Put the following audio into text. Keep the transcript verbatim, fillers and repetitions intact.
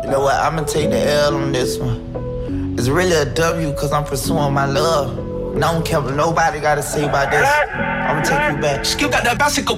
You know what? I'ma take the L on this one. It's really a W because I'm pursuing my love. And I don't care what nobody gotta say about this. I'ma take you back. Skill got that básico.